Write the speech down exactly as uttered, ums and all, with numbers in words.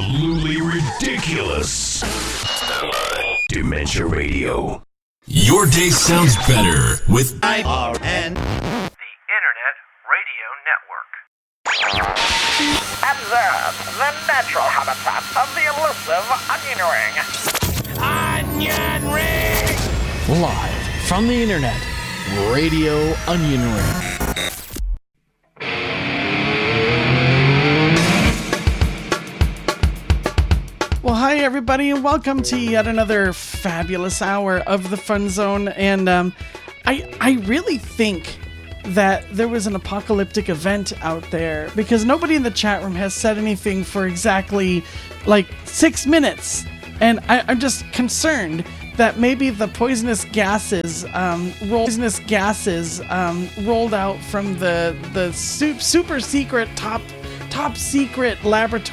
absolutely ridiculous. Dementia Radio. Your day sounds better with I R N, the Internet Radio Network. Observe the natural habitat of the elusive onion ring. Onion ring! Live from the Internet, Radio Onion Ring. Well, hi everybody, and welcome to yet another fabulous hour of the Fun Zone. And um, I, I really think that there was an apocalyptic event out there because nobody in the chat room has said anything for exactly like six minutes, and I, I'm just concerned that maybe the poisonous gases, um, roll, poisonous gases um, rolled out from the the super, super secret top top secret laboratory